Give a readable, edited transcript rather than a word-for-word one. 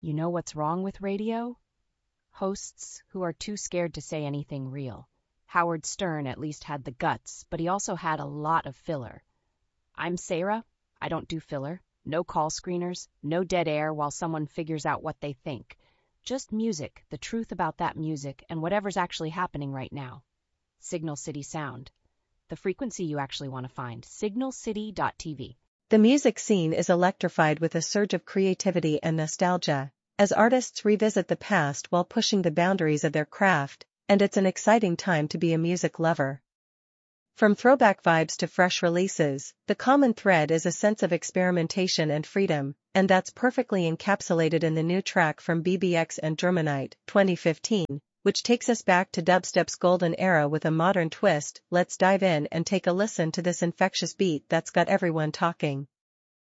You know what's wrong with radio? Hosts who are too scared to say anything real. Howard Stern at least had the guts, but he also had a lot of filler. I'm Sarah. I don't do filler. No call screeners, no dead air while someone figures out what they think. Just music, the truth about that music, and whatever's actually happening right now. Signal City Sound. The frequency you actually want to find, signalcity.tv. The music scene is electrified with a surge of creativity and nostalgia, as artists revisit the past while pushing the boundaries of their craft, and it's an exciting time to be a music lover. From throwback vibes to fresh releases, the common thread is a sense of experimentation and freedom, and that's perfectly encapsulated in the new track from BBX and Germanite, 2015, which takes us back to dubstep's golden era with a modern twist. Let's dive in and take a listen to this infectious beat that's got everyone talking.